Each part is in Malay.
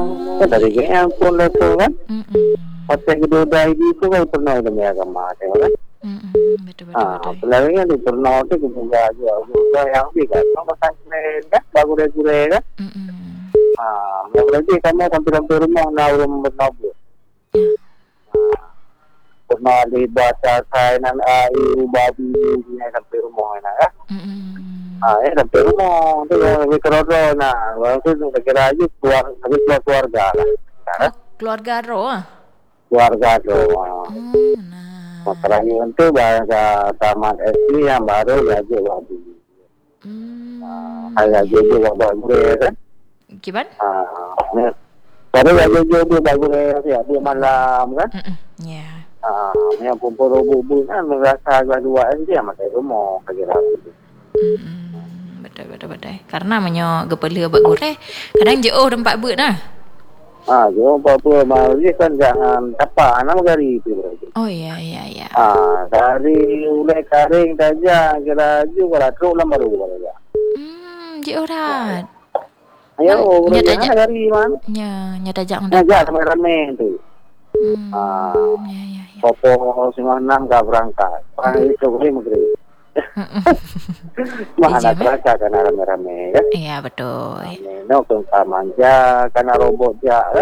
Dari yang pun lah tu kan. Pasal kedua dah itu kan pernah demi agama kan. Betul. Pelari kan pernah tu juga juga yang ni kan. Nama kan kan baru reguler kan. Yang lagi kamu sampai rumah nak rumah bernabu. Pernah libat saya nan ibu babi ni sampai rumah nak kan. Sampai rumah tu berkerodo nak. Waktu tu kira aja keluarga lah. Keluarga roh. Keluarga tu. Terakhir itu bahasa tamat SD yang baru gaji babi. Gaji babi kan. Gimana? Baru gaji babi dia malam kan. Ya. Yang kumpul-kumpul kan merasa graduan dia masih rumah kira. Betul. Karena menyo gepela bak goreng, kadang jauh tempat buat dah. Jauh apa malah kan jangan tapak anak gari itu. Oh ya. Dari ulai karing saja kira juga terus lama baru ya. Jauh dah. Ayo, nyata gari man. Nyata tajak sampai ramai tu. Ya. Popo 96 gak berangkat. Itu boleh magri. Mana terasa karena rame-rame kan? Iya betul. No kengkar manja karena robot ja kan?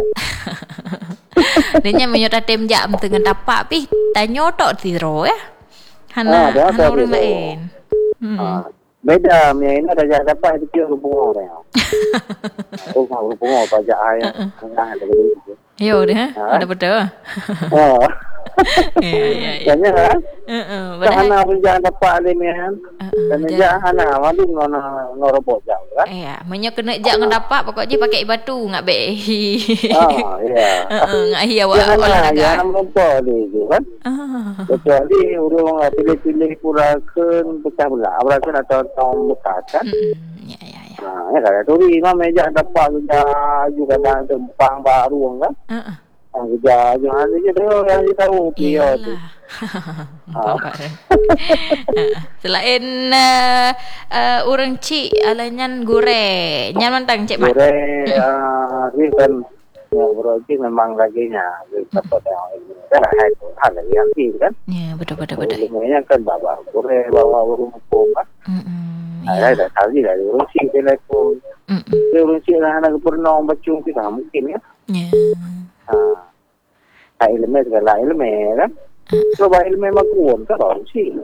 Dia menyota tem jam dengan tapak pi tanya tok tiro ya. Hana orang lain. Beda ini ada jak dapat itu kira hubungan orang. Hubungan pajak ayah. Yo dah, ada betul. Ya. Tanya kan? Karena pun jangan dapat lemian. Karena jangan malu ngorobot jauh kan? Iya, menyo kena jangan dapat pokoknya pakai batu ngak be. Iya. Ngak hiya olahraga. Jangan lupa dia kan? Kecuali urung pilih-pilih purakan pecah belah, purakan atau tong bekas kan? Ya. Ya kalau turi mah meja dapat juga dah tempang baru kan? Kerja jangan aja tu yang kita tahu dia tu. Selain orang cik alanyan goreng, nyan mantang cik mak. Goreng, ni kan berarti memang laginya dapat yang ini. Kan hal lagi yang ini kan. Ya betul. Sebenarnya kan bawa hukum kan. Ada kali dari orang cik telefon. Orang cik lah nak pernah baca kita mungkin ya. Ya. Ilmu segala ilmu kan. Coba ilmu makuan kan baru sih.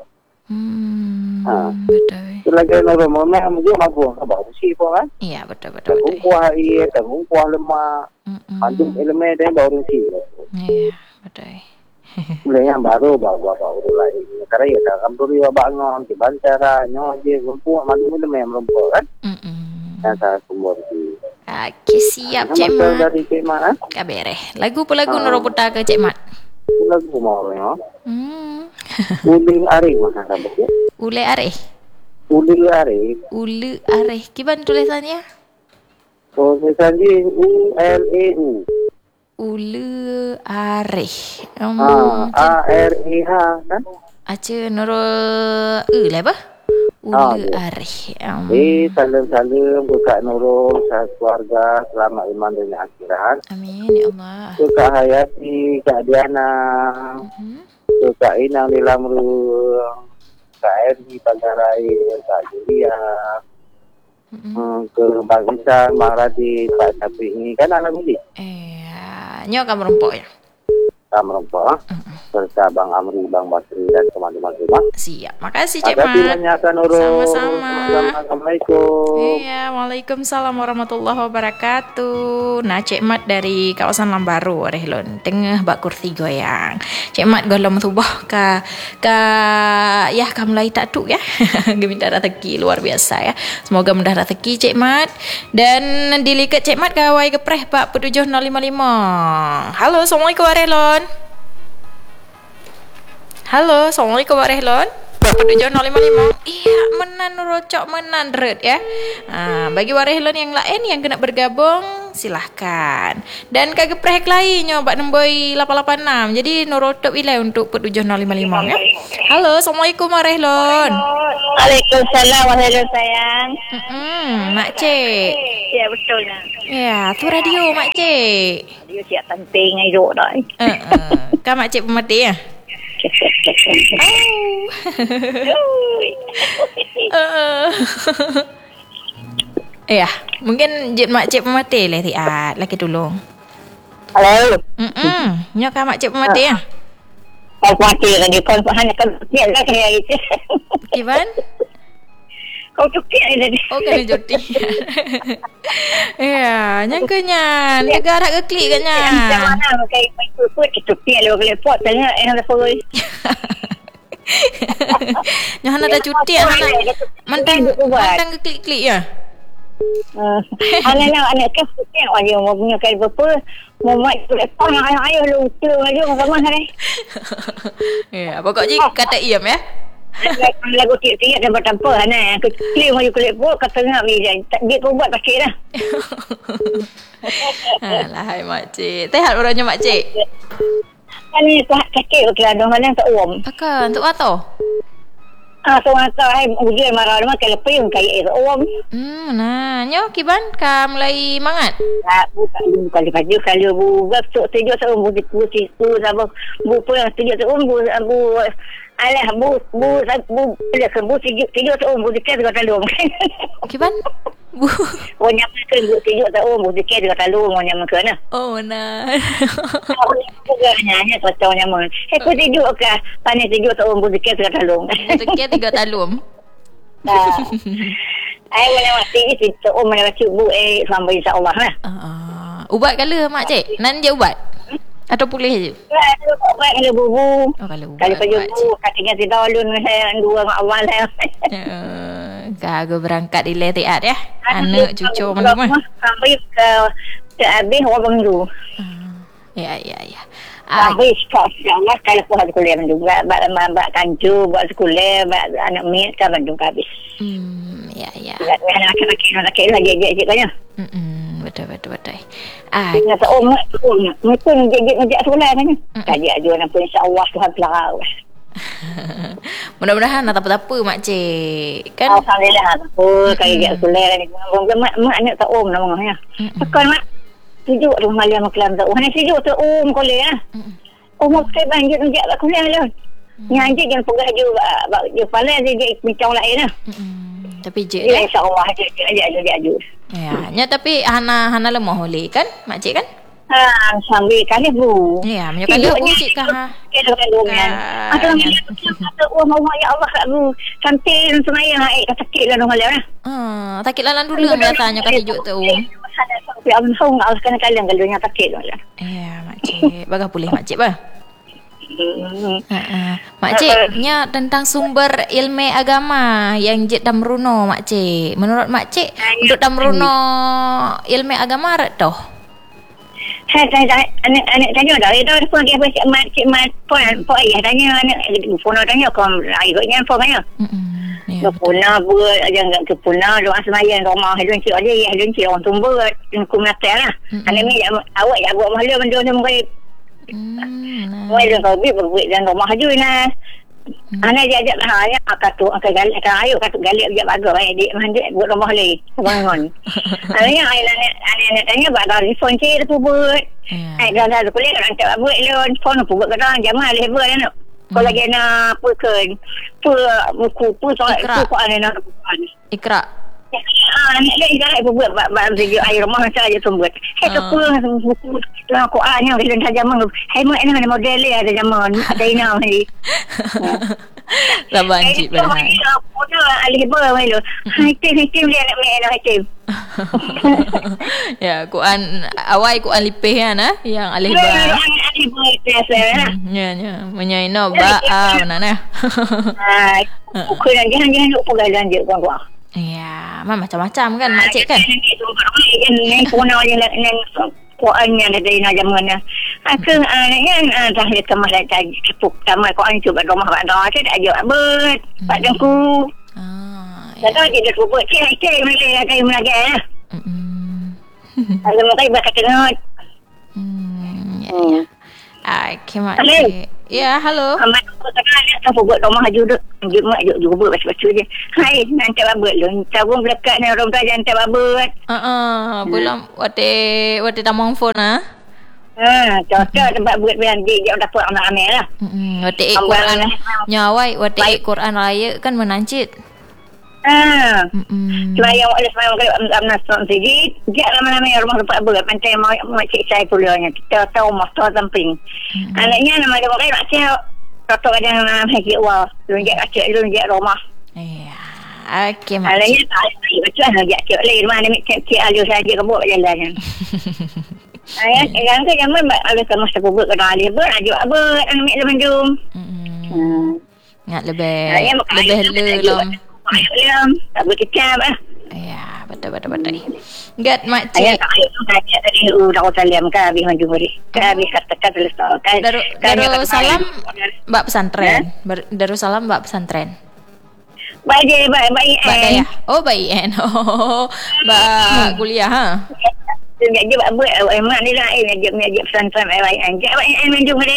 Betul. Lagi normal memang dia makuan kan baru sih kan. Iya betul. Kuah iya, kuah lemak. Antum ilmu dia baru sih. Iya betul. Mulai yang baru lain. Karena ya dalam tu dia bangun di bandara nyoje kumpul mandu ilmu yang rumput kan. Yang saya kumpul di. Okey, siap Cik Mat. Dari Cik Mat Kabereh. Lagu norobuta ke Cik Mat? Lagu mau ya. Uling areh mana ada betul? Ule areh. Ule areh. Gimana tulisannya? Tulisannya ULEU. Ule areh. AREH kan? Aca noro lah apa? Ule areh. Salam buka nurul keluarga selamat iman dan akhirat. Amin ya Allah. Kak Hayati, Kak Diana, Kak Inang Nilamru, Kak Erni Pagarai, Kak Julia, ke Bang Isan, Bang Radit, Pak Syafiq ini kan anak ini. Nyok kamu rempok ya? Kamu rempok. Serta Bang Amri, Bang Basri dan teman-teman semua. Siap. Makasih Cik Mat. Sama-sama. Assalamualaikum. Iya, waalaikumsalam warahmatullahi wabarakatuh. Nah, Cik Mat dari kawasan Lambaru, Rehlon, tengah Bakur 3 goyang. Cik Mat golong tubah ka ya kamulai tak tu ya. Geminta rezeki luar biasa ya. Semoga mudah rezeki Cik Mat dan dilikat Cik Mat kawai kepreh 47055. Halo, Assalamualaikum Rehlon. Halo, Assalamualaikum Pak Rehlon. Peduk Jono 55. Iya, menan rocok menan red ya. Bagi warehlon yang lain yang kena bergabung silahkan. Dan kagak prehek lain nyoba nemboi 886. Jadi nurotop ilai untuk Peduk Jono 55 ya. Halo, Assalamualaikum warehlon. Waalaikumsalam warehlon sayang. Mak Cik. Ya betul lah. Ya, tu radio Mak Cik. Radio siap penting ai duk dah. Kan Mak Cik pemerhati ya? Ya, mungkin jet Mak Cik pemerhati lah Tiat laki tolong. Halo. Nya kan Mak Cik pemerhati ya? Kau mati kan dia kan dia lah kayak itu. Ivan? Kau cuti ada di. Oh, kena cuti. Ya, nyangkanya. Negara ke klik kan nya. Macam mana kayak itu pun cuti lo boleh pot tengah ada poi. Nyahana dah cuti anak. Mentang ke klik-klik ya. Anak ke cuti aja mau punya kayak apa. Mau mai lepas ayah lu tu aja sama sana. Ya, pokoknya kata iam ya. Lagu tiap-tiap dan bertampur Hana kecil maju kulit pun katanya dia kau buat pakai dah. Alah hai makcik. Tehat orangnya makcik. Kan ni sakit okey ada mana tak om. Akan untuk apa? So masa hai ujian marah mah kalau payung kayak om. Nah, nyo kiban ka mulai mangat. Bukan baju kalau bu betul sejuk tak bu situ sama bu pun sejuk tak bu alah bu dia sembuh sejuk tak bu dekat dengan talung. Kiban? Bu. Oh nyamakan bu sejuk tak bu dekat dengan talung nyamakan nah. Oh nah. Nyanyi kata nyaman. Aku sejuk ke panas sejuk tak bu dekat dengan talung. Dekat tiga talung. Ai mana mati itu mana mati bu sampai insya-Allah lah. Ubat kala mak cik? Nan dia ubat? Atau pulih je? Ubat kalau bubu. Kalau baju bu katanya tidak ulun saya dua mak awal saya. Kagak berangkat di Letiat ya. Anak cucu mana mah. Sampai ke habis orang tu. Ya. Habis insya-Allah kalau puas kuliah juga bak kancu buat sekolah anak mit kan bandung habis. Ya. Anak lagi je. Betul. Nak mungkin ngejak sekolah kan. Kaji aja nak insya-Allah Tuhan pelahara. Mudah-mudahan tak apa-apa mak cik. Kan alhamdulillah apa kaji sekolah ni. Mak anak tak namanya. Tekan mak. Sejuk tu malam kelam tak. Hanya sejuk tu kolej ah. Mau pakai banjir ngejak tak kuliah lah. Nyanjik jangan pegah je pala je bincang lain lah. Tapi je ya insya-Allah je. Ya, tapi hana lemah oleh kan makcik kan? Sambil kali bu. Ya, menyokali bu cik kah? Atau kata Allah ya Allah bu. Sampai semayang sakit lah dong lah. Sakit lalan dulu biasanya kat sejuk tu. Sampai Allah kena kalian kalau nya sakit lah. Ya, makcik. Bagai pulih makcik bah. Makcik, nya tentang sumber ilmu agama yang Jit Damruno makcik. Menurut makcik, untuk Damruno ilmu agama toh? Anak tanya dah itu pun dia makcik pun ayah tanya anak pun tanya kau ayahnya pun tanya. Ke puna buat jangan ke puna doa sembahyang rumah hidung cik aja ya hidung cik orang tumbuh ku mata lah. Anak ni awak ya buat mahal benda semua baik. Wei dah kau buat dan rumah haju lah. Anak dia ajak hanya katu galak ayo katu galak dia bagai dia mandek buat rumah lagi bangun. Anak anak tanya bakal telefon cik tu buat. Dah kuliah orang tak buat lon phone tu buat kadang jamaah leh buat anak. Kalau lagi nak pulkan buku soal anak Ikra. Anak dia ibarat buat video air rumah saja sembuh. Itu pun buku Qurannya dalam zaman. Mak ini model ada zaman ada ina ni. Sabar cik benar. Model alih bawa Hitim dia nak main hitim. Ya, Quran awal Quran lipih kan yang alih ba. Alih ba biasa. Ya, menyaino ba mana. Buku jangan lupa ganjil gua. Ya, macam-macam kan makcik kan. Ini pun yang Quran yang ada di zaman Aku anaknya dah dia kemas dah cepuk tamat kau an cuba rumah Pak Dah tu dah ajak bet Pak Dengku. Dah dia dah buat cek mereka kayak mereka lah. Ada mereka berkata ngot. Okay, Mak. Ya, halo. Amat aku tak buat rumah juga. Mak juga buat baca-baca je. Hai, nanti babet lu. Tabung melekat ni orang tu nanti babet. Belum wate tamang phone Cocok tempat buat beranjik dia dapat anak amil lah. Wate Quran nyawai wate Quran raya kan menancit. Semayang ada semayang kalau amnas tuan sini dia lama-lama rumah tempat buat pantai mau cik saya kuliahnya kita tahu masa samping anaknya nama dia pakai nak siap toto kadang haki wah lunjak kacik lunjak rumah okey mak anaknya tak macam mana dia cik lain mana cik alu saja ke buat jalan ayat kan ke zaman ada sama saya buat ke dalam dia ajak buat anak lepas jom ngat lebih lom tak boleh kecam ya betul gat mak cik Darussalam kan habis maju beri habis kata selesai Darussalam bab pesantren Darussalam bab pesantren baik daya bab kuliah dia buat emak ni lah dia pesantren baik dia maju beri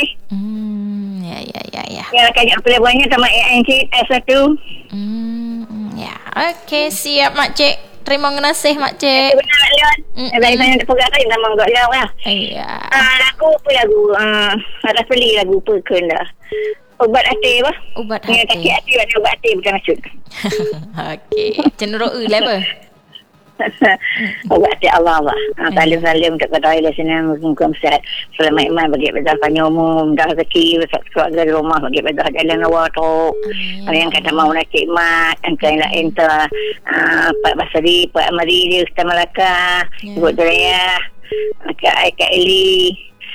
ya kajak pelabuhannya sama ANC S1 ya okey siap mak cik terima kasih mak cik dari mana pegang saya nama enggak jauh lah lagu apa lagu ada beli lagu perken dah ubat hati apa kaki hati ada ubat hati bukan maksud okey cenderung lah apa ubat hati Allah lah salim-salim untuk kedai lah sini muka sihat selamat iman bagi bedah kanyumum dah rezeki keluarga di rumah bagi bedah jalan awal tu yang kata mau nak cik mat yang kain lah enter Pak Basri Pak Amari dia Ustaz Melaka Ibu Duraya Kak Eli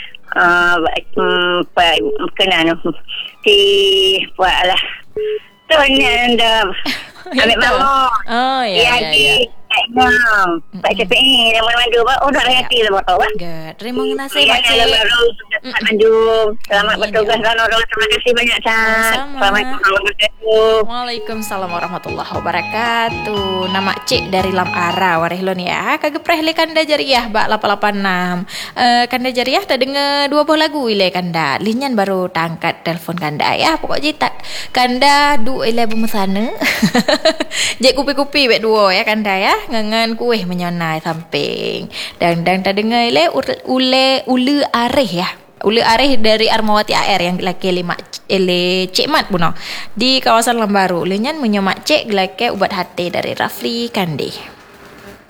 Pak kenal si Pak lah tu ni anda ambil mama ya Pak CPI yang mandu oh dah hati lah bapak terima kasih mak cik selamat bertugas dan orang terima kasih banyak Waalaikumsalam warahmatullahi wabarakatuh. Nama cik dari Lam Ara warehlon ya. Kagepreh le kanda jariah bak 886. Kanda jariah tak dengar 20 lagu ile kanda. Linyan baru tangkat telefon kanda ya. Pokoknya tak kanda du ile bumesana. Jek kupi-kupi bet duo ya kanda ya. Ngangan kuih menyonai samping. Dan tak dengar ile ule areh ya. Ule areh dari Armawati AR yang laki Cik Mat puno di kawasan Lambaru. Lenyan menyomak cek laki ubat hati dari Rafli Kandi.